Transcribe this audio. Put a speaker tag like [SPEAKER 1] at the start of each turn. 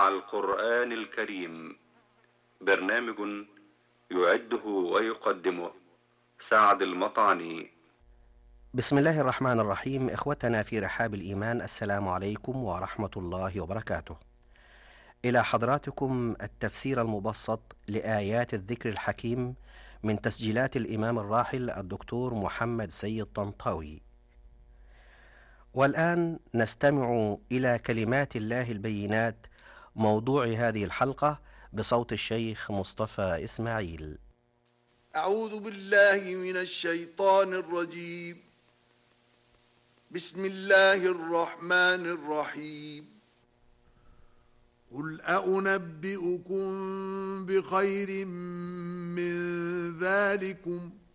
[SPEAKER 1] مع القرآن الكريم، برنامج يعده ويقدمه سعد المطعني.
[SPEAKER 2] بسم الله الرحمن الرحيم. إخوتنا في رحاب الإيمان، السلام عليكم ورحمة الله وبركاته. إلى حضراتكم التفسير المبسط لآيات الذكر الحكيم من تسجيلات الإمام الراحل الدكتور محمد سيد طنطاوي. والآن نستمع إلى كلمات الله البينات، موضوع هذه الحلقة بصوت الشيخ مصطفى إسماعيل.
[SPEAKER 3] أعوذ بالله من الشيطان الرجيم. بسم الله الرحمن الرحيم. قل أنبئكم بخير من ذلكم